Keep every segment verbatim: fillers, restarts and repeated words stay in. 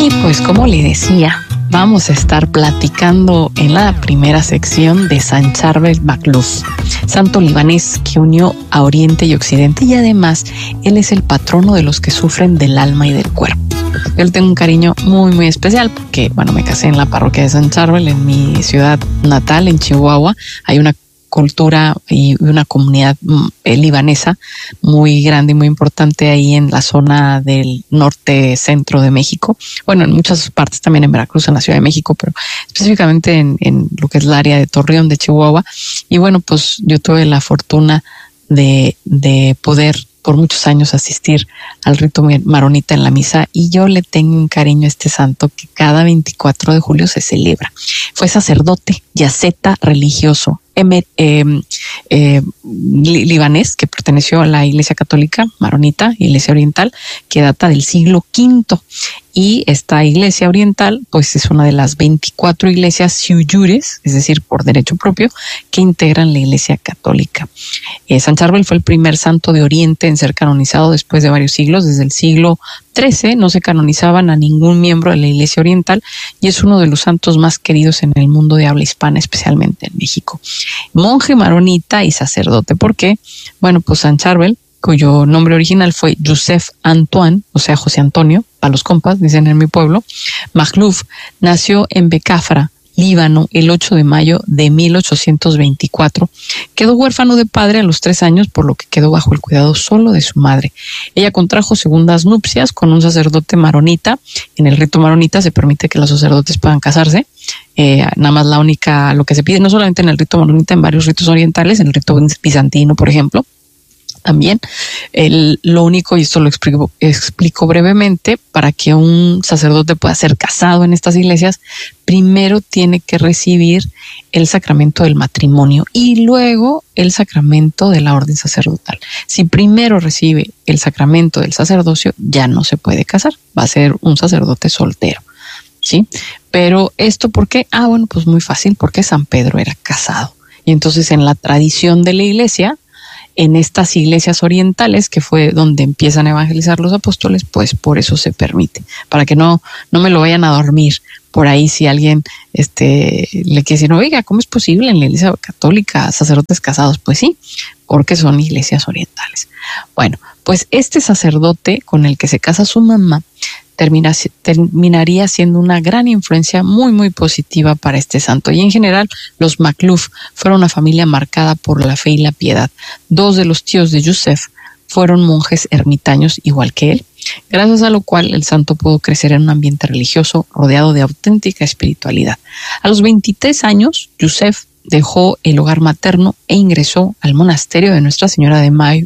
Y pues como le decía, vamos a estar platicando en la primera sección de San Charbel Makhlouf, santo libanés que unió a Oriente y Occidente, y además él es el patrono de los que sufren del alma y del cuerpo. Yo le tengo un cariño muy muy especial porque, bueno, me casé en la parroquia de San Charbel, en mi ciudad natal, en Chihuahua. Hay una cultura y una comunidad eh, libanesa muy grande y muy importante ahí en la zona del norte centro de México. Bueno, en muchas partes también en Veracruz, en la Ciudad de México, pero específicamente en, en lo que es el área de Torreón, de Chihuahua. Y bueno, pues yo tuve la fortuna de, de poder por muchos años asistir al rito maronita en la misa, y yo le tengo un cariño a este santo que cada veinticuatro de julio se celebra. Fue sacerdote y asceta religioso eh, eh, eh, libanés que perteneció a la Iglesia Católica Maronita, Iglesia Oriental, que data del siglo quinto. Y esta Iglesia Oriental pues es una de las veinticuatro iglesias siuyures, es decir, por derecho propio, que integran la Iglesia Católica. Eh, San Charbel fue el primer santo de Oriente en ser canonizado después de varios siglos. Desde el siglo trece no se canonizaban a ningún miembro de la Iglesia Oriental, y es uno de los santos más queridos en el mundo de habla hispana, especialmente en México. Monje maronita y sacerdote. ¿Por qué? Bueno, pues San Charbel, cuyo nombre original fue Joseph Antoine, o sea, José Antonio, para los compas, dicen en mi pueblo, Makhlouf, nació en Becafra, Líbano, el ocho de mayo de mil ochocientos veinticuatro. Quedó huérfano de padre a los tres años, por lo que quedó bajo el cuidado solo de su madre. Ella contrajo segundas nupcias con un sacerdote maronita. En el rito maronita se permite que los sacerdotes puedan casarse. Eh, nada más la única, lo que se pide, no solamente en el rito maronita, en varios ritos orientales, en el rito bizantino, por ejemplo, también, el, lo único, y esto lo explico, explico brevemente, para que un sacerdote pueda ser casado en estas iglesias, primero tiene que recibir el sacramento del matrimonio y luego el sacramento de la orden sacerdotal. Si primero recibe el sacramento del sacerdocio, ya no se puede casar, va a ser un sacerdote soltero, ¿sí? Pero esto, ¿por qué? Ah, bueno, pues muy fácil, porque San Pedro era casado. Y entonces en la tradición de la iglesia, en estas iglesias orientales, que fue donde empiezan a evangelizar los apóstoles, pues por eso se permite, para que no, no me lo vayan a dormir por ahí si alguien este, le quiere decir, oiga, ¿cómo es posible en la iglesia católica sacerdotes casados? Pues sí, porque son iglesias orientales. Bueno, pues este sacerdote con el que se casa su mamá Termina, terminaría siendo una gran influencia muy muy positiva para este santo. Y en general los Makhlouf fueron una familia marcada por la fe y la piedad. Dos de los tíos de Joseph fueron monjes ermitaños igual que él, gracias a lo cual el santo pudo crecer en un ambiente religioso rodeado de auténtica espiritualidad. A los veintitrés años, Joseph dejó el hogar materno e ingresó al monasterio de Nuestra Señora de Mayo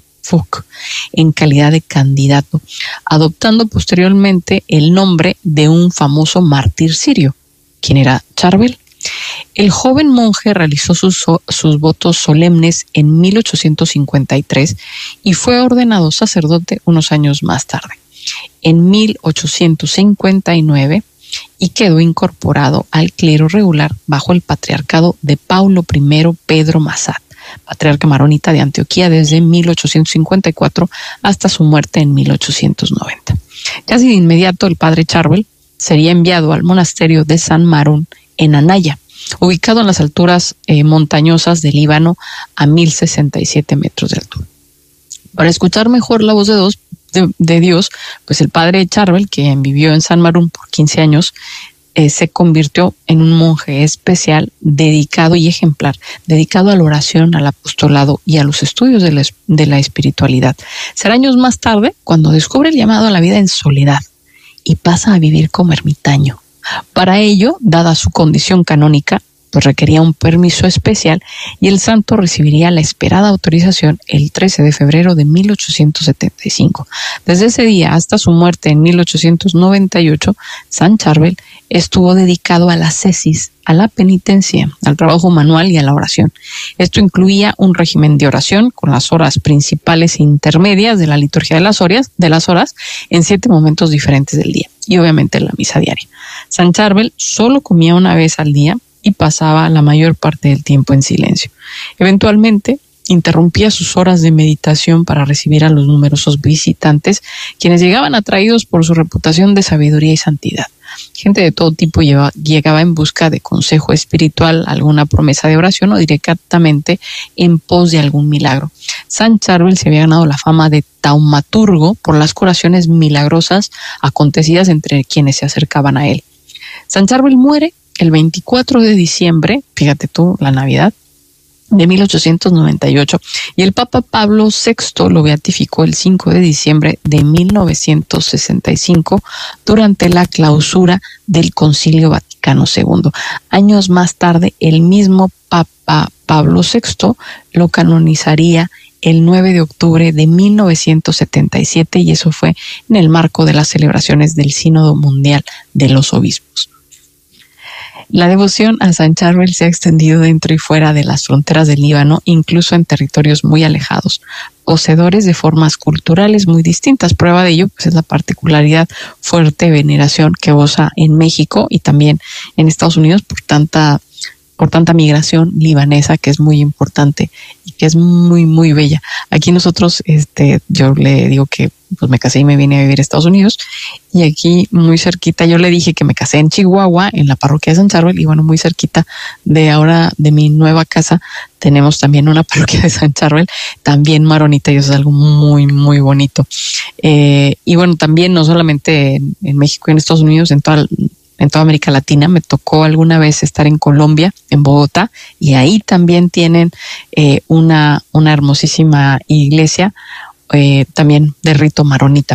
en calidad de candidato, adoptando posteriormente el nombre de un famoso mártir sirio, quien era Charbel. El joven monje realizó sus, sus votos solemnes en mil ochocientos cincuenta y tres y fue ordenado sacerdote unos años más tarde, en mil ochocientos cincuenta y nueve, y quedó incorporado al clero regular bajo el patriarcado de Paulo primero Pedro Massad, patriarca maronita de Antioquía desde mil ochocientos cincuenta y cuatro hasta su muerte en mil ochocientos noventa. Casi de inmediato el padre Charbel sería enviado al monasterio de San Marón en Anaya, ubicado en las alturas eh, montañosas del Líbano a mil sesenta y siete metros de altura. Para escuchar mejor la voz de, dos, de, de Dios, pues el padre Charbel, que vivió en San Marón por quince años, Eh, se convirtió en un monje especial, dedicado y ejemplar, dedicado a la oración, al apostolado y a los estudios de la, de la espiritualidad. Será años más tarde cuando descubre el llamado a la vida en soledad y pasa a vivir como ermitaño. Para ello, dada su condición canónica, pues requería un permiso especial, y el santo recibiría la esperada autorización el trece de febrero de mil ochocientos setenta y cinco. Desde ese día hasta su muerte en mil ochocientos noventa y ocho, San Charbel estuvo dedicado a la ascesis, a la penitencia, al trabajo manual y a la oración. Esto incluía un régimen de oración con las horas principales e intermedias de la liturgia de las horas, de las horas en siete momentos diferentes del día, y obviamente la misa diaria. San Charbel solo comía una vez al día y pasaba la mayor parte del tiempo en silencio. Eventualmente interrumpía sus horas de meditación para recibir a los numerosos visitantes, quienes llegaban atraídos por su reputación de sabiduría y santidad. gente de todo tipo lleva, llegaba en busca de consejo espiritual, alguna promesa de oración o directamente en pos de algún milagro. San Charbel se había ganado la fama de taumaturgo por las curaciones milagrosas acontecidas entre quienes se acercaban a él. San Charbel muere el veinticuatro de diciembre, fíjate tú, la Navidad, de mil ochocientos noventa y ocho, y el Papa Pablo sexto lo beatificó el cinco de diciembre de mil novecientos sesenta y cinco durante la clausura del Concilio Vaticano segundo. Años más tarde, el mismo Papa Pablo sexto lo canonizaría el nueve de octubre de mil novecientos setenta y siete, y eso fue en el marco de las celebraciones del Sínodo Mundial de los Obispos. La devoción a San Charbel se ha extendido dentro y fuera de las fronteras del Líbano, incluso en territorios muy alejados, poseedores de formas culturales muy distintas. Prueba de ello pues, es la particularidad fuerte veneración que goza en México y también en Estados Unidos por tanta por tanta migración libanesa, que es muy importante y que es muy, muy bella. Aquí nosotros, este, yo le digo que pues me casé y me vine a vivir a Estados Unidos, y aquí muy cerquita, yo le dije que me casé en Chihuahua, en la parroquia de San Charbel, y bueno, muy cerquita de ahora, de mi nueva casa, tenemos también una parroquia de San Charbel, también maronita, y eso es algo muy, muy bonito. Eh, y bueno, también no solamente en, en México y en Estados Unidos, en toda en toda América Latina. Me tocó alguna vez estar en Colombia, en Bogotá, y ahí también tienen eh, una, una hermosísima iglesia, eh, también de rito maronita.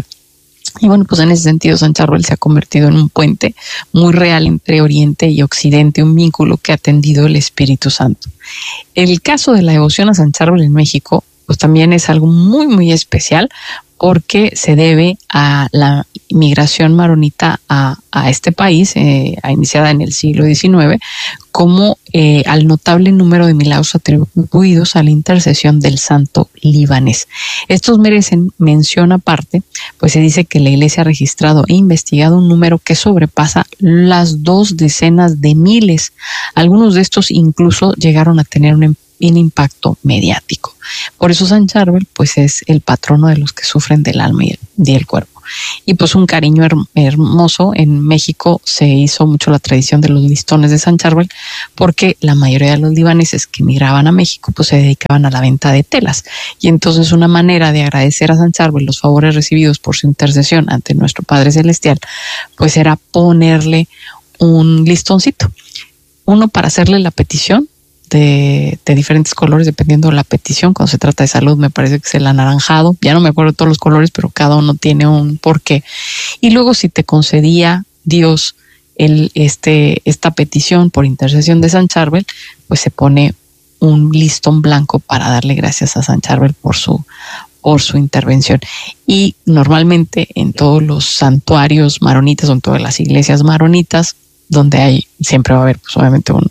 Y bueno, pues en ese sentido San Charbel se ha convertido en un puente muy real entre Oriente y Occidente, un vínculo que ha tendido el Espíritu Santo. El caso de la devoción a San Charbel en México, pues también es algo muy, muy especial, porque se debe a la migración maronita a, a este país, eh, iniciada en el siglo diecinueve, como eh, al notable número de milagros atribuidos a la intercesión del santo libanés. Estos merecen mención aparte, pues se dice que la Iglesia ha registrado e investigado un número que sobrepasa las dos decenas de miles. Algunos de estos incluso llegaron a tener un un impacto mediático. Por eso San Charbel pues es el patrono de los que sufren del alma y el, y el cuerpo. Y pues un cariño her- hermoso. En México se hizo mucho la tradición de los listones de San Charbel, porque la mayoría de los libaneses que migraban a México pues se dedicaban a la venta de telas, y entonces una manera de agradecer a San Charbel los favores recibidos por su intercesión ante nuestro Padre Celestial pues era ponerle un listoncito, uno para hacerle la petición De, de diferentes colores, dependiendo de la petición. Cuando se trata de salud, me parece que es el anaranjado. Ya no me acuerdo de todos los colores, pero cada uno tiene un porqué. Y luego, si te concedía Dios el, este, esta petición por intercesión de San Charbel, pues se pone un listón blanco para darle gracias a San Charbel por su, por su intervención. Y normalmente en todos los santuarios maronitas o en todas las iglesias maronitas, donde hay, siempre va a haber, pues obviamente, un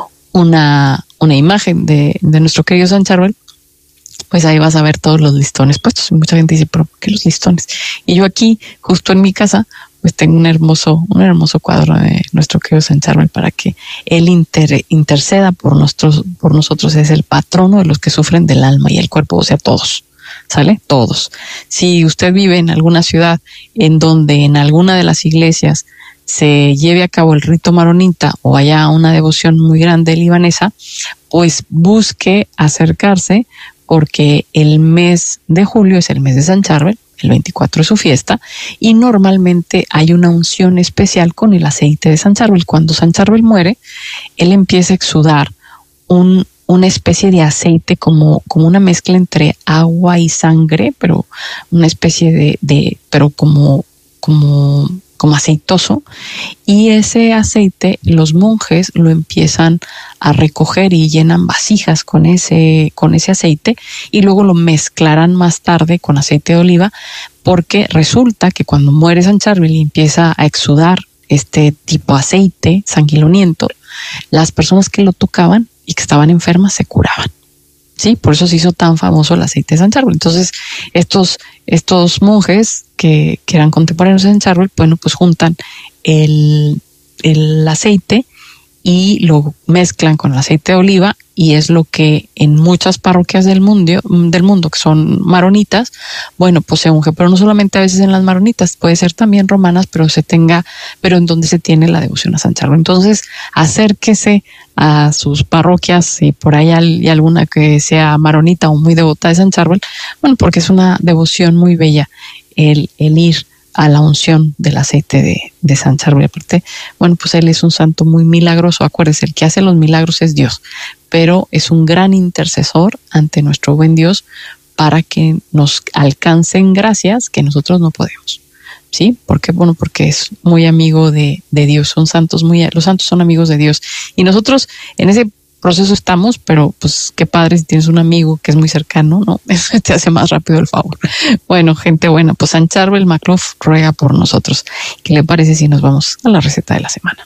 Una, una imagen de, de nuestro querido San Charbel, pues ahí vas a ver todos los listones puestos. Y mucha gente dice, ¿pero por qué los listones? Y yo aquí, justo en mi casa, pues tengo un hermoso, un hermoso cuadro de nuestro querido San Charbel para que él inter, interceda por nosotros, por nosotros. Es el patrono de los que sufren del alma y el cuerpo, o sea, todos. ¿Sale? Todos. Si usted vive en alguna ciudad en donde en alguna de las iglesias se lleve a cabo el rito maronita o haya una devoción muy grande libanesa, pues busque acercarse, porque el mes de julio es el mes de San Charbel, el veinticuatro es su fiesta, y normalmente hay una unción especial con el aceite de San Charbel. Cuando San Charbel muere, él empieza a exudar un una especie de aceite, como, como una mezcla entre agua y sangre, pero una especie de, de pero como, como, como aceitoso, y ese aceite los monjes lo empiezan a recoger y llenan vasijas con ese, con ese aceite, y luego lo mezclarán más tarde con aceite de oliva, porque resulta que cuando muere San Charbel y empieza a exudar este tipo de aceite sanguinolento, las personas que lo tocaban y que estaban enfermas se curaban. Sí, por eso se hizo tan famoso el aceite de San Charbel. Entonces, estos, estos monjes que, que eran contemporáneos de San Charbel, bueno, pues juntan el, el aceite y lo mezclan con el aceite de oliva y es lo que en muchas parroquias del mundo, del mundo que son maronitas, bueno, pues se unge, pero no solamente a veces en las maronitas, puede ser también romanas, pero se tenga, pero en donde se tiene la devoción a San Charbel. Entonces, acérquese a sus parroquias, si por ahí hay alguna que sea maronita o muy devota de San Charbel, bueno, porque es una devoción muy bella el, el ir a la unción del aceite de, de San Charbel. Aparte, bueno, pues él es un santo muy milagroso. Acuérdese, el que hace los milagros es Dios, pero es un gran intercesor ante nuestro buen Dios para que nos alcancen gracias que nosotros no podemos. ¿Sí? ¿Por qué? Bueno, porque es muy amigo de, de Dios. Son santos, muy, los santos son amigos de Dios. Y nosotros en ese proceso estamos, pero pues qué padre si tienes un amigo que es muy cercano, ¿no? Eso te hace más rápido el favor. Bueno, gente buena, pues San Charbel Macluf ruega por nosotros. ¿Qué le parece si nos vamos a la receta de la semana?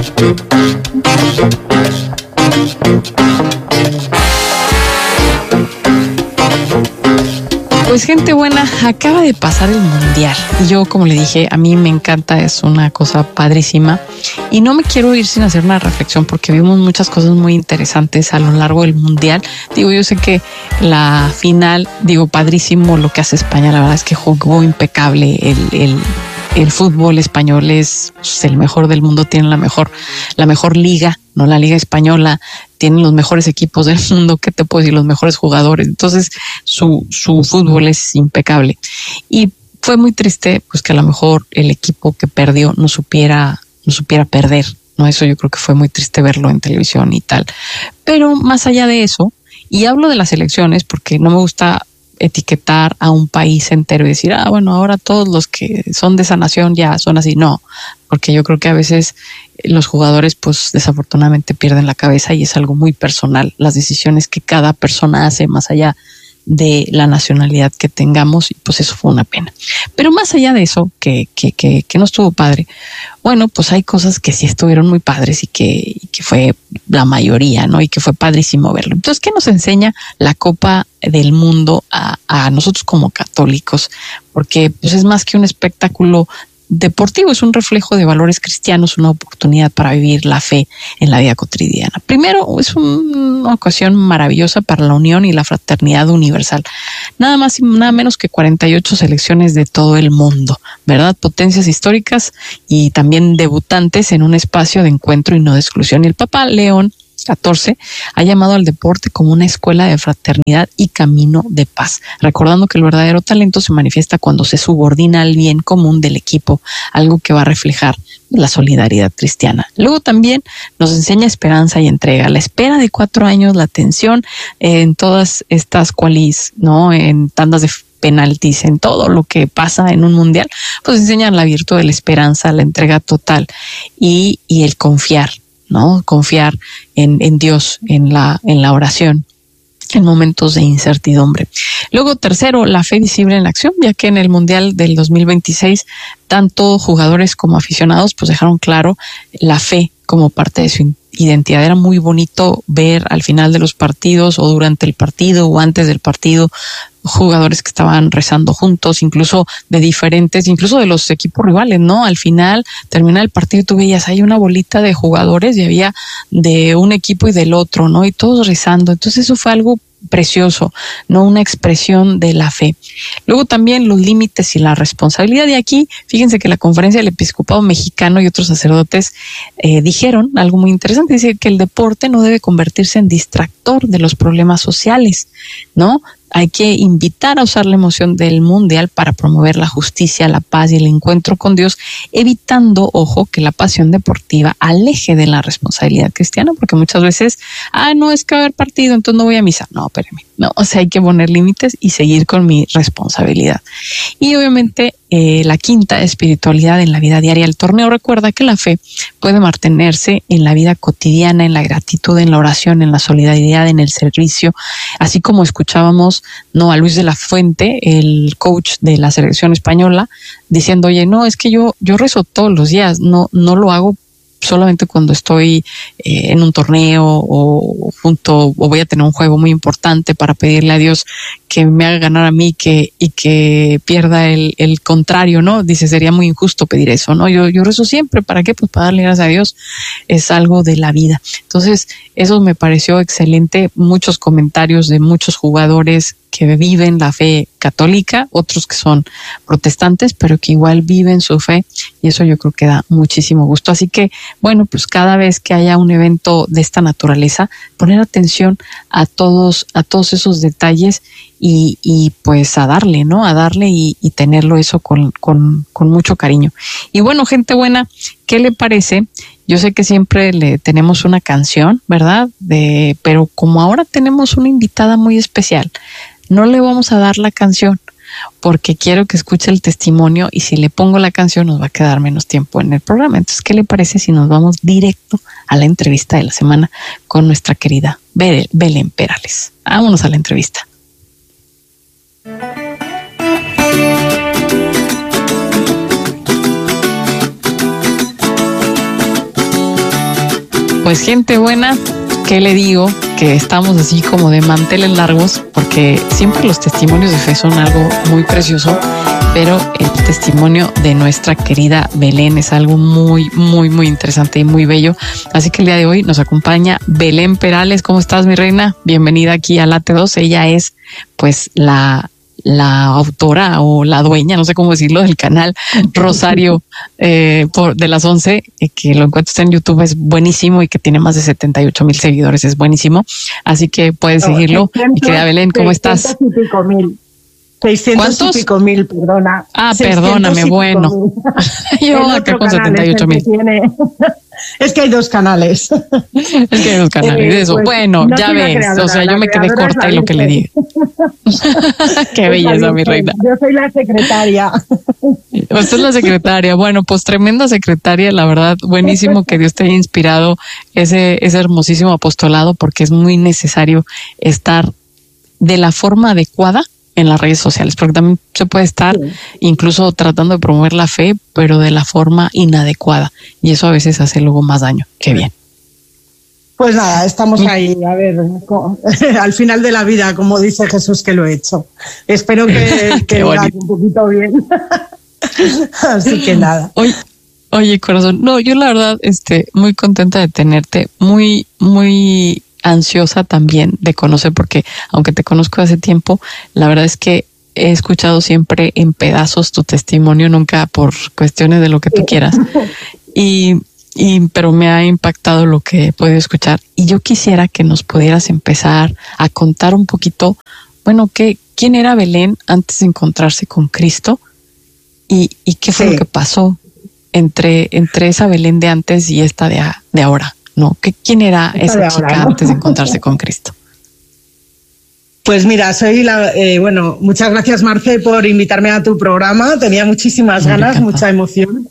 Pues gente buena, acaba de pasar el mundial y yo, como le dije, a mí me encanta, es una cosa padrísima y no me quiero ir sin hacer una reflexión porque vimos muchas cosas muy interesantes a lo largo del mundial. Digo, yo sé que la final, digo, padrísimo lo que hace España, la verdad es que jugó impecable el, el El fútbol español es el mejor del mundo, tiene la mejor, la mejor liga, no la liga española, tienen los mejores equipos del mundo, ¿qué te puedo decir? Los mejores jugadores. Entonces, su, su fútbol es impecable. Y fue muy triste, pues que a lo mejor el equipo que perdió no supiera, no supiera perder, ¿no? Eso yo creo que fue muy triste verlo en televisión y tal. Pero más allá de eso, y hablo de las elecciones porque no me gusta etiquetar a un país entero y decir, ah, bueno, ahora todos los que son de esa nación ya son así. No, porque yo creo que a veces los jugadores pues desafortunadamente pierden la cabeza y es algo muy personal, las decisiones que cada persona hace más allá de la nacionalidad que tengamos, y pues eso fue una pena. Pero más allá de eso, que, que, que, que no estuvo padre, bueno, pues hay cosas que sí estuvieron muy padres y que, y que fue la mayoría, ¿no? Y que fue padrísimo verlo. Entonces, ¿qué nos enseña la Copa del Mundo a, a nosotros como católicos? Porque pues es más que un espectáculo deportivo, es un reflejo de valores cristianos, una oportunidad para vivir la fe en la vida cotidiana. Primero, es una ocasión maravillosa para la unión y la fraternidad universal. Nada más y nada menos que cuarenta y ocho selecciones de todo el mundo, ¿verdad? Potencias históricas y también debutantes en un espacio de encuentro y no de exclusión. Y el Papa León catorce ha llamado al deporte como una escuela de fraternidad y camino de paz, recordando que el verdadero talento se manifiesta cuando se subordina al bien común del equipo, algo que va a reflejar la solidaridad cristiana. Luego también nos enseña esperanza y entrega, la espera de cuatro años, la atención en todas estas qualis, ¿no? En tandas de penaltis, en todo lo que pasa en un mundial, pues enseñan la virtud de la esperanza, la entrega total y, y el confiar, ¿no? Confiar en, en Dios, en la, en la oración, en momentos de incertidumbre. Luego, tercero, la fe visible en la acción, ya que en el Mundial del dos mil veintiséis, tanto jugadores como aficionados pues dejaron claro la fe como parte de su identidad. Era muy bonito ver al final de los partidos o durante el partido o antes del partido jugadores que estaban rezando juntos, incluso de diferentes, incluso de los equipos rivales, ¿no? Al final termina el partido y tú veías, hay una bolita de jugadores y había de un equipo y del otro, ¿no? Y todos rezando. Entonces eso fue algo precioso, ¿no? Una expresión de la fe. Luego también los límites y la responsabilidad. Y aquí, fíjense que la Conferencia del Episcopado Mexicano y otros sacerdotes eh, dijeron algo muy interesante, dice que el deporte no debe convertirse en distractor de los problemas sociales, ¿no? Hay que invitar a usar la emoción del mundial para promover la justicia, la paz y el encuentro con Dios, evitando, ojo, que la pasión deportiva aleje de la responsabilidad cristiana, porque muchas veces, ah, no, es que va a haber partido, entonces no voy a misa. No, espérame. No, o sea, hay que poner límites y seguir con mi responsabilidad. Y obviamente, eh, la quinta, espiritualidad en la vida diaria. El torneo recuerda que la fe puede mantenerse en la vida cotidiana, en la gratitud, en la oración, en la solidaridad, en el servicio, así como escuchábamos, no, a Luis de la Fuente, el coach de la selección española, diciendo, oye, no, es que yo, yo rezo todos los días, no, no lo hago solamente cuando estoy eh, en un torneo o junto o voy a tener un juego muy importante para pedirle a Dios que me haga ganar a mí que y que pierda el, el contrario, ¿no? Dice, sería muy injusto pedir eso, ¿no? Yo, yo rezo siempre, ¿para qué? Pues para darle gracias a Dios, es algo de la vida. Entonces, eso me pareció excelente, muchos comentarios de muchos jugadores que viven la fe católica, otros que son protestantes, pero que igual viven su fe, y eso yo creo que da muchísimo gusto. Así que, bueno, pues cada vez que haya un evento de esta naturaleza, poner atención a todos, a todos esos detalles y, y pues a darle, ¿no? A darle y, y tenerlo eso con, con, con mucho cariño. Y bueno, gente buena, ¿qué le parece? Yo sé que siempre le tenemos una canción, ¿verdad? De, pero como ahora tenemos una invitada muy especial, no le vamos a dar la canción porque quiero que escuche el testimonio, y si le pongo la canción nos va a quedar menos tiempo en el programa. Entonces, ¿qué le parece si nos vamos directo a la entrevista de la semana con nuestra querida Belén Perales? Vámonos a la entrevista. Pues gente buena, ¿qué le digo? Que estamos así como de manteles largos, porque siempre los testimonios de fe son algo muy precioso, pero el testimonio de nuestra querida Belén es algo muy, muy, muy interesante y muy bello. Así que el día de hoy nos acompaña Belén Perales. ¿Cómo estás, mi reina? Bienvenida aquí a Late dos. Ella es, pues, la... la autora o la dueña, no sé cómo decirlo, del canal Rosario eh, por, de las once, eh, que lo encuentras en YouTube, es buenísimo y que tiene más de setenta y ocho mil seguidores, es buenísimo. Así que puedes no, seguirlo. Mi querida Belén, ¿cómo estás? seiscientos y pico mil, perdona. Ah, perdóname, bueno. Yo acá con setenta y ocho mil. Es que hay dos canales. Es que hay dos canales, eh, eso. Pues, bueno, no ya ves, creadora, o sea, yo me quedé corta y lo que le dije. Qué belleza, mi reina. Yo soy la secretaria. Usted es la secretaria. Bueno, pues tremenda secretaria, la verdad, buenísimo que Dios te haya inspirado ese, ese hermosísimo apostolado, porque es muy necesario estar de la forma adecuada en las redes sociales, porque también se puede estar sí. incluso tratando de promover la fe, pero de la forma inadecuada, y eso a veces hace luego más daño que bien. Pues nada, estamos ahí, a ver, al final de la vida, como dice Jesús que lo he hecho. Espero que, que vaya un poquito bien. Así que nada. Oye, oye, corazón, no, yo la verdad, este, muy contenta de tenerte, muy, muy ansiosa también de conocer, porque aunque te conozco hace tiempo, la verdad es que he escuchado siempre en pedazos tu testimonio, nunca por cuestiones de lo que tú quieras, y, y pero me ha impactado lo que he podido escuchar, y yo quisiera que nos pudieras empezar a contar un poquito, bueno, ¿qué, quién era Belén antes de encontrarse con Cristo, y, y qué fue sí. lo que pasó entre, entre esa Belén de antes y esta de, a, de ahora? No, ¿quién era esa chica ahora, ¿no? antes de encontrarse con Cristo? Pues mira, soy la, eh, bueno, muchas gracias, Marce, por invitarme a tu programa. Tenía muchísimas ganas, mucha emoción.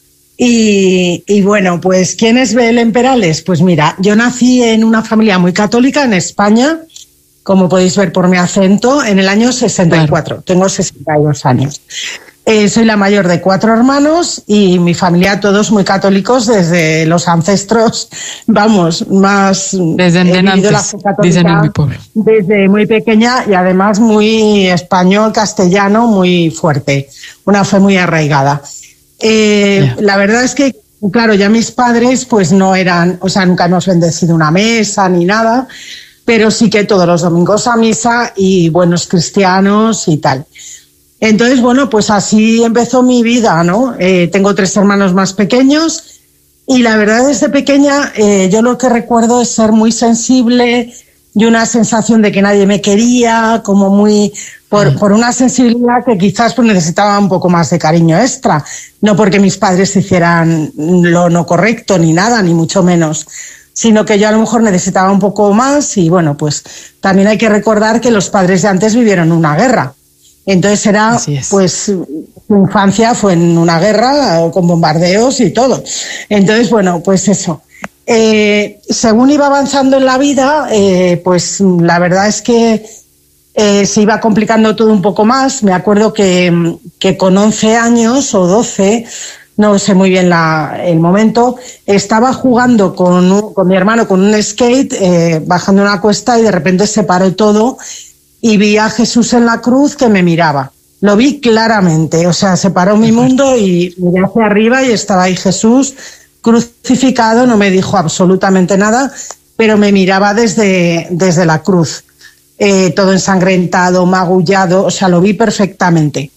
Y, y bueno, pues ¿quién es Belén Perales? Pues mira, yo nací en una familia muy católica en España, como podéis ver por mi acento, en el año sesenta y cuatro. Claro. Tengo sesenta y dos años. Eh, soy la mayor de cuatro hermanos y mi familia todos muy católicos desde los ancestros, vamos, más... Desde antes, dicen en mi pueblo. Desde muy pequeña y además muy español, castellano, muy fuerte. Una fe muy arraigada. Eh, yeah. La verdad es que, claro, ya mis padres pues no eran, o sea, nunca hemos bendecido una mesa ni nada, pero sí que todos los domingos a misa y buenos cristianos y tal. Entonces, bueno, pues así empezó mi vida, ¿no? Eh, tengo tres hermanos más pequeños y la verdad desde pequeña eh, yo lo que recuerdo es ser muy sensible y una sensación de que nadie me quería, como muy... por, por una sensibilidad que quizás pues necesitaba un poco más de cariño extra. No porque mis padres hicieran lo no correcto ni nada, ni mucho menos, sino que yo a lo mejor necesitaba un poco más y bueno, pues también hay que recordar que los padres de antes vivieron una guerra. Entonces era, pues, mi infancia fue en una guerra con bombardeos y todo. Entonces, bueno, pues eso. Eh, según iba avanzando en la vida, eh, pues la verdad es que eh, se iba complicando todo un poco más. Me acuerdo que, que con once años o doce, no sé muy bien la, el momento, estaba jugando con, un, con mi hermano con un skate, eh, bajando una cuesta, y de repente se paró todo y vi a Jesús en la cruz que me miraba. Lo vi claramente, o sea, se paró mi mundo y miré hacia arriba y estaba ahí Jesús crucificado, no me dijo absolutamente nada, pero me miraba desde, desde la cruz, eh, todo ensangrentado, magullado, o sea, lo vi perfectamente.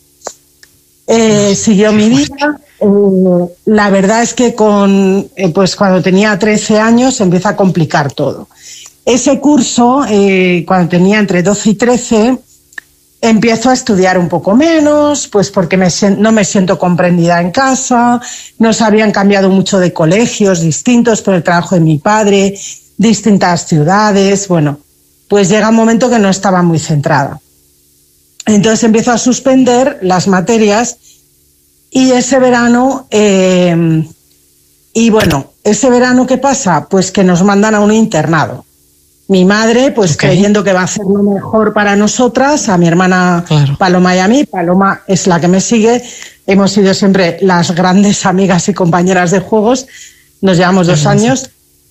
Eh, siguió mi vida. Eh, la verdad es que con, eh, pues cuando tenía trece años se empieza a complicar todo. Ese curso, eh, cuando tenía entre doce y trece, empiezo a estudiar un poco menos, pues porque me, no me siento comprendida en casa, nos habían cambiado mucho de colegios distintos por el trabajo de mi padre, distintas ciudades, bueno, pues llega un momento que no estaba muy centrada. Entonces empiezo a suspender las materias y ese verano, eh, y bueno, ese verano ¿qué pasa? Pues que nos mandan a un internado. Mi madre, pues okay. creyendo que va a ser lo mejor para nosotras, a mi hermana claro. Paloma y a mí, Paloma es la que me sigue, hemos sido siempre las grandes amigas y compañeras de juegos, nos llevamos dos años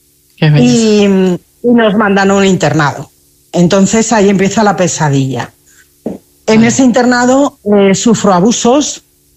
y, y nos mandan a un internado. Entonces ahí empieza la pesadilla. En vale. ese internado eh, sufro abusos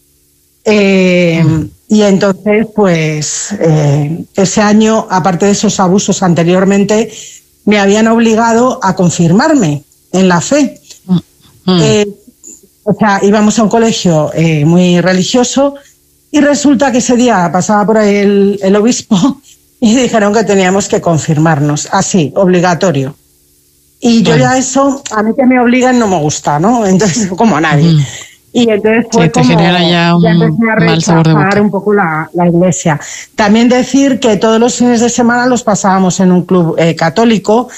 eh, mm. y entonces pues eh, ese año, aparte de esos abusos anteriormente, me habían obligado a confirmarme en la fe. Mm. Eh, o sea, íbamos a un colegio eh, muy religioso y resulta que ese día pasaba por ahí el, el obispo y dijeron que teníamos que confirmarnos, así, obligatorio. Y yo bueno. ya eso, a mí que me obligan no me gusta, ¿no? Entonces, como a nadie. Mm. Y entonces fue sí, te como, genera ya un ya empecé a mal sabor de boca. un poco la, la iglesia. También decir que todos los fines de semana los pasábamos en un club eh, católico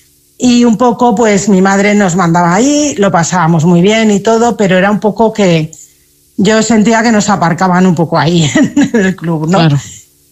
y un poco pues mi madre nos mandaba ahí, lo pasábamos muy bien y todo, pero era un poco que yo sentía que nos aparcaban un poco ahí en el club, ¿no? Claro.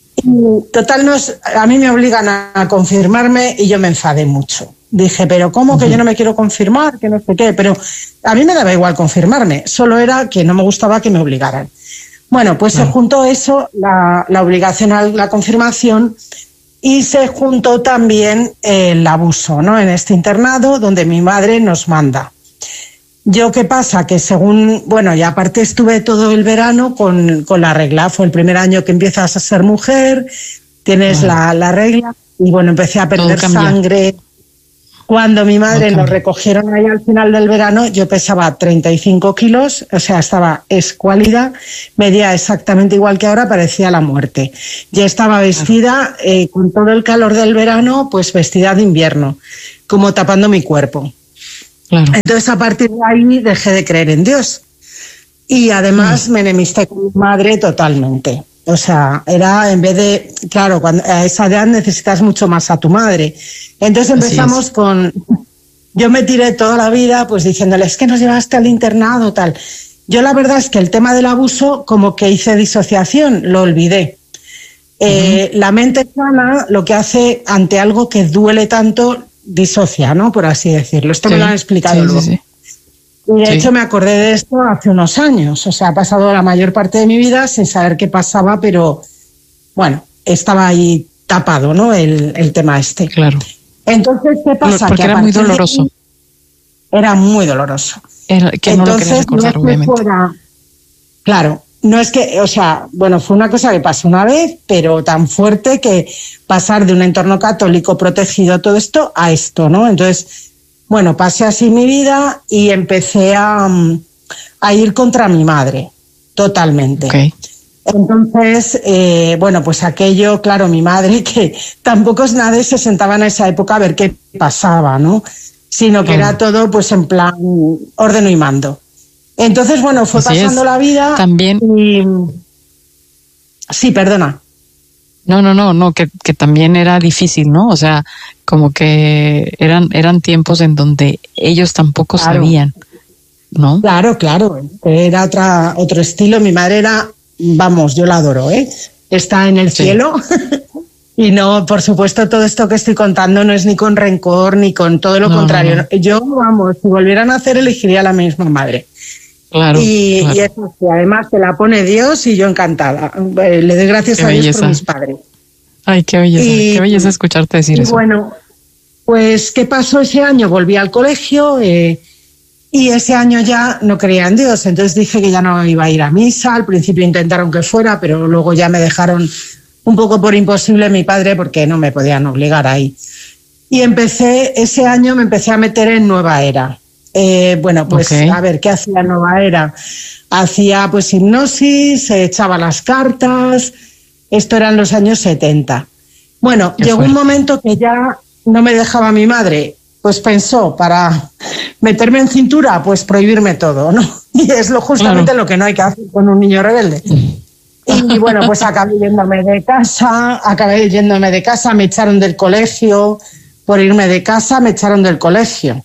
Y total, nos, a mí me obligan a confirmarme y yo me enfadé mucho. Dije, pero ¿cómo que yo no me quiero confirmar? Que no sé qué. Pero a mí me daba igual confirmarme, solo era que no me gustaba que me obligaran. Bueno, pues no. se juntó eso, la, la obligación a la confirmación, y se juntó también el abuso, ¿no? En este internado donde mi madre nos manda. Yo, ¿qué pasa? Que según, bueno, y aparte estuve todo el verano con, con la regla. Fue el primer año que empiezas a ser mujer, tienes bueno. la, la regla, y bueno, empecé a perder sangre. Cuando mi madre okay. nos recogieron ahí al final del verano, yo pesaba treinta y cinco kilos, o sea, estaba escuálida, medía exactamente igual que ahora, parecía la muerte. Yo estaba vestida eh, con todo el calor del verano, pues vestida de invierno, como tapando mi cuerpo. Claro. Entonces, a partir de ahí dejé de creer en Dios. Y además mm. me enemisté con mi madre totalmente. O sea, era en vez de, claro, cuando a esa edad necesitas mucho más a tu madre. Entonces empezamos con, yo me tiré toda la vida pues diciéndole, es que nos llevaste al internado, tal. Yo la verdad es que el tema del abuso como que hice disociación, lo olvidé. Uh-huh. Eh, la mente sana lo que hace ante algo que duele tanto, disocia, ¿no? Por así decirlo. Esto sí, me lo han explicado sí, luego. Sí, sí. Y de sí. hecho me acordé de esto hace unos años, o sea, ha pasado la mayor parte de mi vida sin saber qué pasaba, pero bueno, estaba ahí tapado, ¿no? El, el tema este. Claro. Entonces, ¿qué pasa? Porque que era muy doloroso. Era muy doloroso. Era, que no Entonces, lo querías recordar, no es obviamente. Fuera, claro, no es que, o sea, bueno, fue una cosa que pasó una vez, pero tan fuerte que pasar de un entorno católico protegido, todo esto, a esto, ¿no? Entonces, bueno, pasé así mi vida y empecé a, a ir contra mi madre, totalmente. Okay. Entonces, eh, bueno, pues aquello, claro, mi madre, que tampoco es nadie se sentaba en esa época a ver qué pasaba, ¿no? Sino que claro. era todo, pues, en plan, ordeno y mando. Entonces, bueno, fue Así pasando es. la vida. También. Y... Sí, perdona. No, no, no, no, que, que también era difícil, ¿no? O sea, como que eran, eran tiempos en donde ellos tampoco claro. sabían, ¿no? Claro, claro. Era otra, otro estilo. Mi madre era, vamos, yo la adoro, ¿eh? Está en el sí. cielo. Y no, por supuesto, todo esto que estoy contando no es ni con rencor, ni con todo lo no, contrario. No, no. Yo, vamos, si volvieran a hacer, elegiría a la misma madre. Claro, y, claro. y eso sí, además te la pone Dios y yo encantada. Le doy gracias Qué a Dios belleza. por mis padres. Ay, qué belleza, Y, qué belleza escucharte decir y eso. bueno, pues ¿qué pasó ese año? Volví al colegio eh, y ese año ya no creía en Dios, entonces dije que ya no iba a ir a misa. Al principio intentaron que fuera, pero luego ya me dejaron un poco por imposible mi padre porque no me podían obligar ahí. Y empecé, ese año me empecé a meter en Nueva Era. Eh, bueno, pues Okay. a ver, ¿qué hacía Nueva Era? Hacía pues hipnosis, se echaba las cartas, esto eran los años setenta. Bueno, Qué llegó fuerte. un momento que ya no me dejaba mi madre, pues pensó, para meterme en cintura, pues prohibirme todo, ¿no? Y es lo justamente Claro. lo que no hay que hacer con un niño rebelde. Y bueno, pues acabé yéndome de casa, acabé yéndome de casa, me echaron del colegio, por irme de casa me echaron del colegio.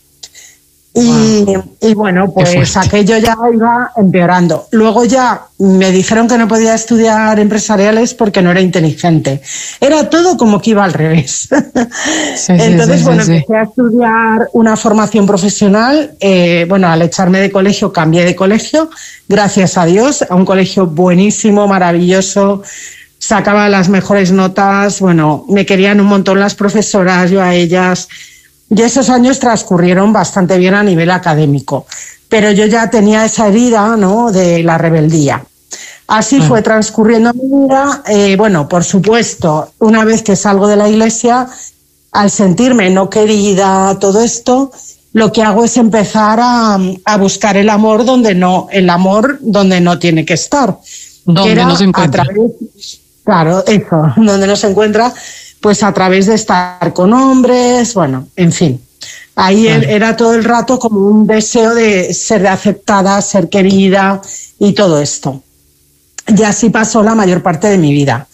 Y, Wow. y bueno, pues fuerte. aquello ya iba empeorando. Luego ya me dijeron que no podía estudiar empresariales porque no era inteligente. Era todo como que iba al revés. Sí, Entonces, sí, sí, bueno, sí, sí. empecé a estudiar una formación profesional. Eh, bueno, al echarme de colegio, cambié de colegio, gracias a Dios, a un colegio buenísimo, maravilloso. Sacaba las mejores notas, bueno, me querían un montón las profesoras, yo a ellas. Y esos años transcurrieron bastante bien a nivel académico, pero yo ya tenía esa herida, ¿no?, de la rebeldía. Así Claro. fue transcurriendo mi vida. Eh, bueno, por supuesto, una vez que salgo de la iglesia, al sentirme no querida, todo esto, lo que hago es empezar a, a buscar el amor donde no, el amor donde no tiene que estar. Donde que era no se encuentra. A través, claro, eso, donde no se encuentra, pues a través de estar con hombres, bueno, en fin. Ahí Claro. era todo el rato como un deseo de ser aceptada, ser querida y todo esto. Y así pasó la mayor parte de mi vida.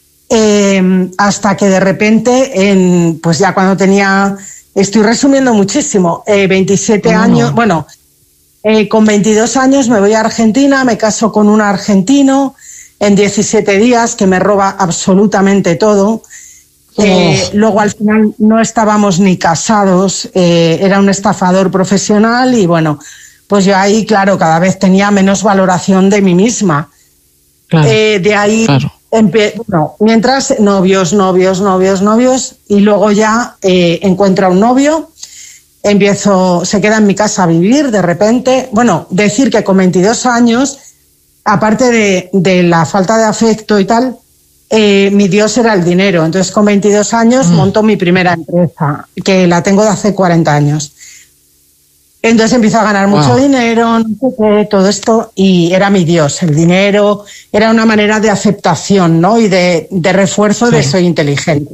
Eh, hasta que de repente, en, pues ya cuando tenía, estoy resumiendo muchísimo, eh, veintisiete No, no, años, no. bueno, eh, con veintidós años me voy a Argentina, me caso con un argentino en diecisiete días que me roba absolutamente todo. Eh, Oh. luego al final no estábamos ni casados, eh, era un estafador profesional y bueno, pues yo ahí, claro, cada vez tenía menos valoración de mí misma. Claro. Eh, de ahí, Claro. empe- bueno, mientras novios, novios, novios, novios, y luego ya eh, encuentro a un novio, empiezo, se queda en mi casa a vivir de repente. Bueno, decir que con veintidós años, aparte de, de la falta de afecto y tal, eh, mi Dios era el dinero. Entonces, con veintidós años Mm. monto mi primera empresa, que la tengo de hace cuarenta años. Entonces empiezo a ganar mucho Wow. dinero, no sé qué, todo esto, y era mi Dios, el dinero era una manera de aceptación, ¿no? Y de, de refuerzo de Claro. soy inteligente.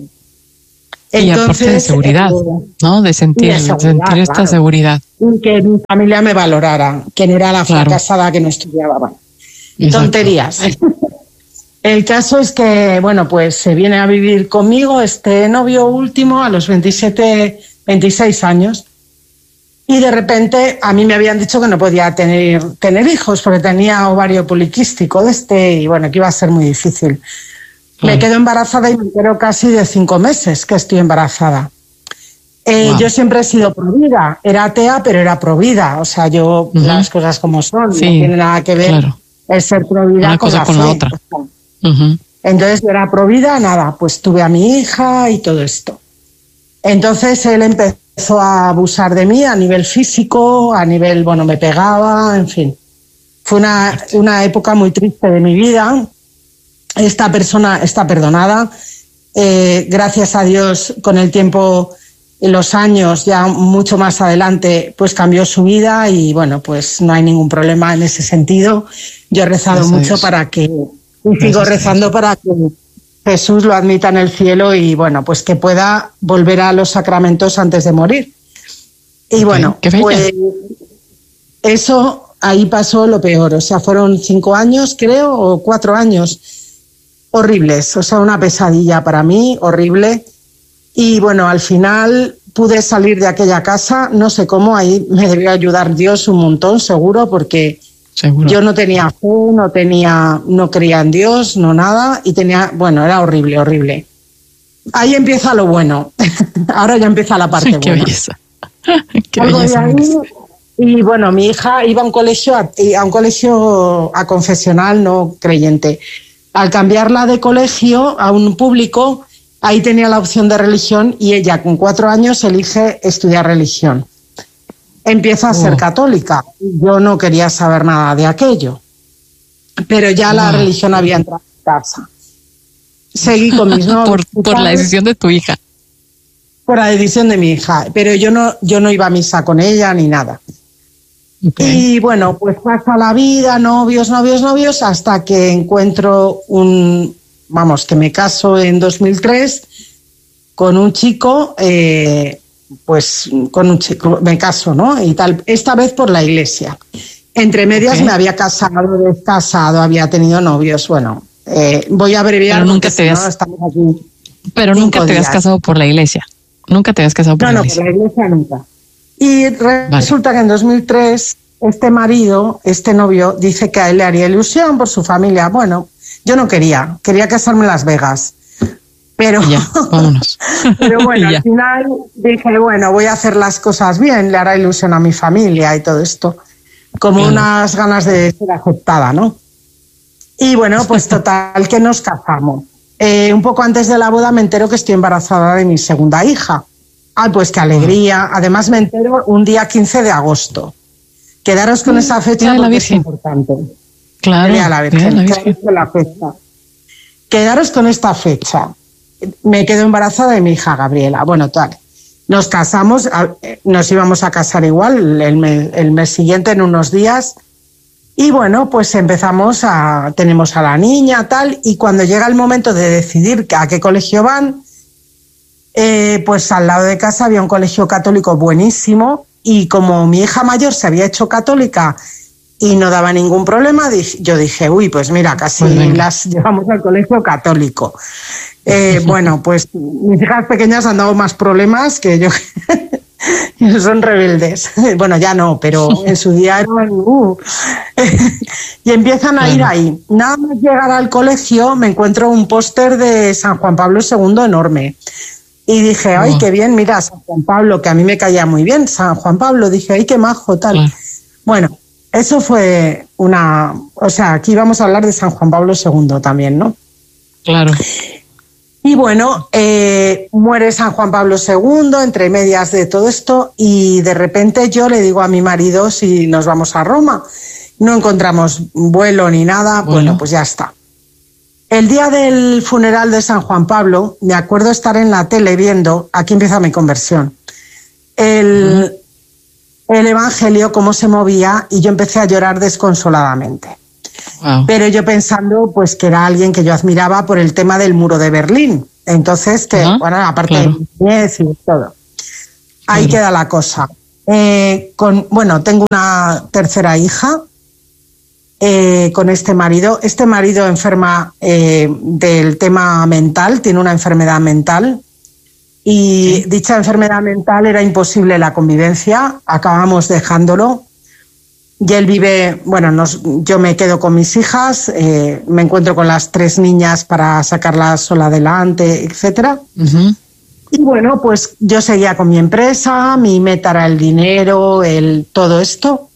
Y aparte de seguridad, eh, ¿no? De sentir, y de seguridad, sentir esta claro. seguridad. y que mi familia me valorara, que no era la Claro. fracasada que no estudiaba. Bueno, Exacto. tonterías. El caso es que, bueno, pues se viene a vivir conmigo este novio último a los veintisiete, veintiséis años. Y de repente a mí me habían dicho que no podía tener, tener hijos porque tenía ovario poliquístico de este y bueno, que iba a ser muy difícil. Claro. Me quedo embarazada y me entero casi de cinco meses que estoy embarazada. Eh, Wow. Yo siempre he sido provida, era atea pero era provida, o sea, yo Ujú. las cosas como son, Sí, no tiene nada que ver claro. el ser provida Una con cosa la con fe. la otra. O sea, Ujú. entonces yo era provida, nada, pues tuve a mi hija y todo esto. Entonces él empezó a abusar de mí a nivel físico, a nivel, bueno, me pegaba, en fin. Fue una, una época muy triste de mi vida. Esta persona está perdonada. Eh, gracias a Dios, con el tiempo, en los años, ya mucho más adelante, pues cambió su vida y bueno, pues no hay ningún problema en ese sentido. Yo he rezado Gracias a mucho Dios. para que, y Gracias sigo a rezando para que Jesús lo admita en el cielo y bueno, pues que pueda volver a los sacramentos antes de morir. Y Ok, bueno, qué bella. pues eso ahí pasó lo peor. O sea, fueron cinco años, creo, o cuatro años horribles. O sea, una pesadilla para mí, horrible. Y bueno, al final pude salir de aquella casa, no sé cómo, ahí me debió ayudar Dios un montón, seguro, porque Seguro. yo no tenía fe, no tenía, no creía en Dios, no nada, y tenía, bueno, era horrible, horrible. Ahí empieza lo bueno. Ahora ya empieza la parte Qué buena. belleza. Qué Salgo de belleza. ahí, Y bueno, mi hija iba a un colegio, a, a un colegio a confesional, no creyente. Al cambiarla de colegio a un público, ahí tenía la opción de religión y ella con cuatro años elige estudiar religión. Empieza a ser oh. católica. Yo no quería saber nada de aquello, pero ya oh. la religión había entrado en casa. Seguí con mis novios. por, por la decisión de tu hija. Por la decisión de mi hija, pero yo no, yo no iba a misa con ella ni nada. Okay. Y bueno, pues pasa la vida, novios, novios, novios, hasta que encuentro un, vamos, que me caso en dos mil tres con un chico, eh, pues con un chico, me caso, ¿no? Y tal, esta vez por la iglesia. Entre medias okay. me había casado, descasado, había tenido novios, bueno, eh, voy a abreviar. Pero nunca te habías, no, estamos aquí pero nunca te habías casado por la iglesia. Nunca te habías casado por no, la no, iglesia. No, por la iglesia nunca. Y resulta vale. que en dos mil tres este marido, este novio, dice que a él le haría ilusión por su familia. Bueno, yo no quería, quería casarme en Las Vegas. Pero, ya, vámonos. pero bueno, al final dije, bueno, voy a hacer las cosas bien, le hará ilusión a mi familia y todo esto. Como claro. unas ganas de ser aceptada, ¿no? Y bueno, pues total, que nos casamos. Eh, un poco antes de la boda me entero que estoy embarazada de mi segunda hija. Ay, pues qué alegría. Además me entero un día quince de agosto. Quedaros con esa fecha porque es importante. Claro. Día la Virgen. La Virgen. Quedaros con la fecha. Quedaros con esta fecha. Me quedo embarazada de mi hija Gabriela. Bueno, tal. Nos casamos, nos íbamos a casar igual el mes, el mes siguiente en unos días. Y bueno, pues empezamos a, tenemos a la niña, tal, y cuando llega el momento de decidir a qué colegio van, eh, pues al lado de casa había un colegio católico buenísimo, y como mi hija mayor se había hecho católica y no daba ningún problema, yo dije, uy, pues mira, casi pues las llevamos al colegio católico. Eh, bueno, pues mis hijas pequeñas han dado más problemas que yo. Son rebeldes. Bueno, ya no, pero en su día eran... Uh. Y empiezan a ir ahí. Nada más llegar al colegio me encuentro un póster de San Juan Pablo segundo enorme. Y dije, ay, oh. qué bien, mira, San Juan Pablo, que a mí me caía muy bien, San Juan Pablo. Dije, ay, qué majo, tal. Oh. Bueno, eso fue una... O sea, aquí vamos a hablar de San Juan Pablo segundo también, ¿no? Claro. Y bueno, eh, muere San Juan Pablo segundo, entre medias de todo esto, y de repente yo le digo a mi marido si nos vamos a Roma. No encontramos vuelo ni nada, bueno, bueno pues ya está. El día del funeral de San Juan Pablo, me acuerdo estar en la tele viendo, aquí empieza mi conversión, el, uh-huh. el Evangelio, cómo se movía, y yo empecé a llorar desconsoladamente. Wow. Pero yo pensando pues que era alguien que yo admiraba por el tema del muro de Berlín. Entonces, que uh-huh. bueno, aparte claro. de mi niñez y todo. Ahí claro. queda la cosa. Eh, con, bueno, tengo una tercera hija eh, con este marido. Este marido enferma eh, del tema mental, tiene una enfermedad mental. Y ¿sí? dicha enfermedad mental era imposible la convivencia. Acabamos dejándolo. Y él vive, bueno, nos, yo me quedo con mis hijas, eh, me encuentro con las tres niñas para sacarlas sola adelante, etcétera. Uh-huh. Y bueno, pues yo seguía con mi empresa, mi meta era el dinero, el todo esto.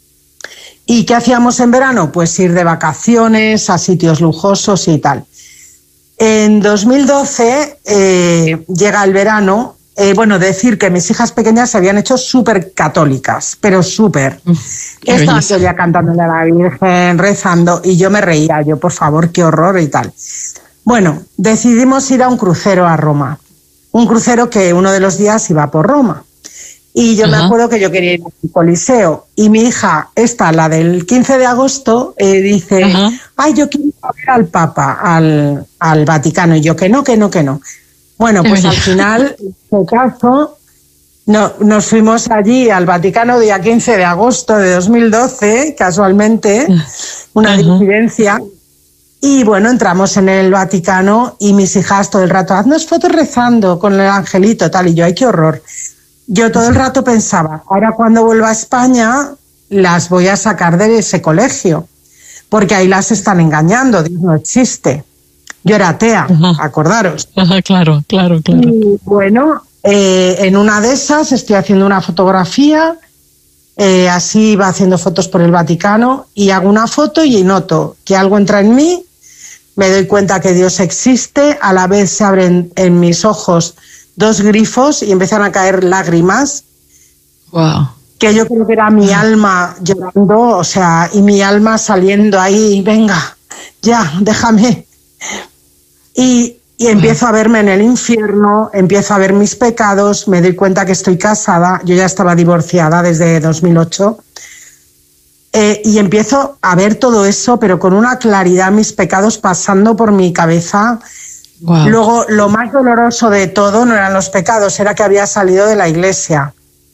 ¿Y qué hacíamos en verano? Pues ir de vacaciones a sitios lujosos y tal. En dos mil doce eh, llega el verano. Eh, bueno, decir que mis hijas pequeñas se habían hecho súper católicas, pero súper. Estaban todo el día cantándole a la Virgen, rezando, y yo me reía, yo, por favor, qué horror y tal. Bueno, decidimos ir a un crucero a Roma. Un crucero que uno de los días iba por Roma. Y yo uh-huh. me acuerdo que yo quería ir al Coliseo. Y mi hija, esta, la del quince de agosto, eh, dice, uh-huh. ay, yo quiero ir a ver al Papa, al, al Vaticano. Y yo, que no, que no, que no. Bueno, pues al final, en este caso, no, nos fuimos allí al Vaticano día quince de agosto de dos mil doce, casualmente, una uh-huh. disidencia. Y bueno, entramos en el Vaticano y mis hijas todo el rato, haznos fotos rezando con el angelito, tal. Y yo, ay, qué horror. Yo todo el rato pensaba, ahora cuando vuelva a España, las voy a sacar de ese colegio, porque ahí las están engañando, Dios no existe. Yo era atea, ajá. acordaros. Ajá, claro, claro, claro. Y bueno, eh, en una de esas estoy haciendo una fotografía, Eh, así iba haciendo fotos por el Vaticano y hago una foto y noto que algo entra en mí, me doy cuenta que Dios existe, a la vez se abren en mis ojos dos grifos y empiezan a caer lágrimas. Wow. Que yo creo que era mi alma llorando, o sea, y mi alma saliendo ahí, venga, ya, déjame. Y, y empiezo a verme en el infierno, empiezo a ver mis pecados, me doy cuenta que estoy casada, yo ya estaba divorciada desde dos mil ocho, eh, y empiezo a ver todo eso, pero con una claridad, mis pecados pasando por mi cabeza. Wow. Luego, lo más doloroso de todo no eran los pecados, era que había salido de la iglesia.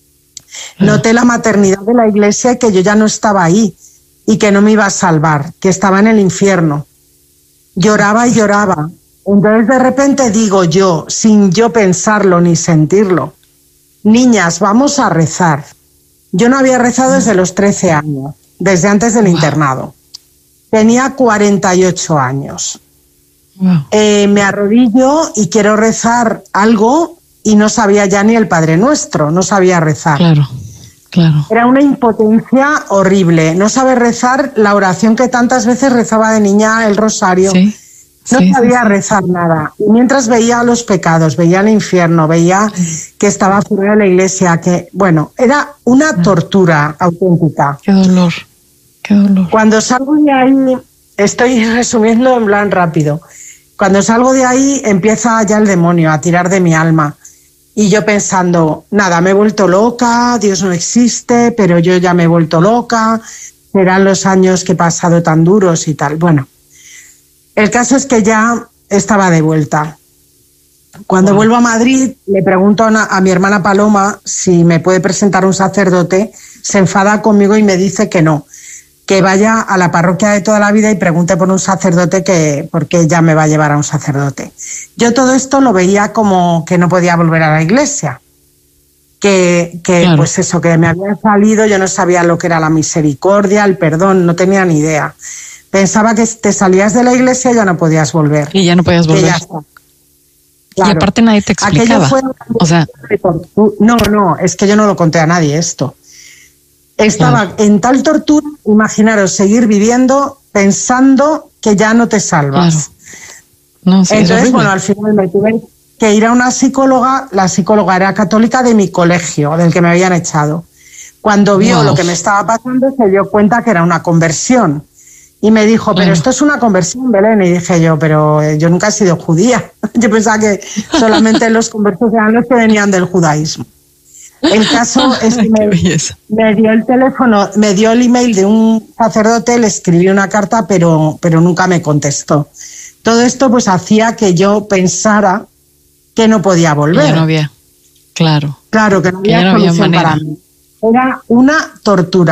Noté la maternidad de la iglesia y que yo ya no estaba ahí y que no me iba a salvar, que estaba en el infierno. Lloraba y lloraba. Entonces de repente digo yo, sin yo pensarlo ni sentirlo, niñas, vamos a rezar. Yo no había rezado desde los trece años, desde antes del wow. internado. Tenía cuarenta y ocho años. Wow. Eh, me arrodillo y quiero rezar algo y no sabía ya ni el Padre Nuestro, no sabía rezar. Claro, claro. Era una impotencia horrible. No saber rezar la oración que tantas veces rezaba de niña, el rosario. Sí, no sí, sabía sí, rezar sí. nada. Y mientras veía los pecados, veía el infierno, veía sí. que estaba fuera de la iglesia, que, bueno, era una tortura auténtica. Qué dolor, qué dolor. Cuando salgo de ahí, estoy resumiendo en plan rápido, cuando salgo de ahí empieza ya el demonio a tirar de mi alma. Y yo pensando, nada, me he vuelto loca, Dios no existe, pero yo ya me he vuelto loca, serán los años que he pasado tan duros y tal. Bueno, el caso es que ya estaba de vuelta. Cuando wow. vuelvo a Madrid, le pregunto a, una, a mi hermana Paloma si me puede presentar un sacerdote, se enfada conmigo y me dice que no, que vaya a la parroquia de toda la vida y pregunte por un sacerdote, que porque ella me va a llevar a un sacerdote. Yo todo esto lo veía como que no podía volver a la iglesia, que, que claro. pues eso, que me había salido, yo no sabía lo que era la misericordia, el perdón, no tenía ni idea. Pensaba que te salías de la iglesia y ya no podías volver. Y ya no podías volver. Ya claro. Y aparte nadie te explicaba. Fue... O sea... No, no, es que yo no lo conté a nadie esto. Estaba claro. en tal tortura, imaginaros, seguir viviendo pensando que ya no te salvas. Claro. No, sí, entonces, bueno, al final me tuve que ir a una psicóloga, la psicóloga era católica de mi colegio, del que me habían echado. Cuando vio wow. lo que me estaba pasando, se dio cuenta que era una conversión. Y me dijo, pero claro. esto es una conversión, Belén. Y dije yo, pero yo nunca he sido judía. Yo pensaba que solamente los conversos eran los que venían del judaísmo. El caso es que me, me dio el teléfono, me dio el email de un sacerdote, le escribí una carta, pero, pero nunca me contestó. Todo esto pues hacía que yo pensara que no podía volver. Ya no había, claro. Claro, que no había, que no había solución para mí. Era una tortura.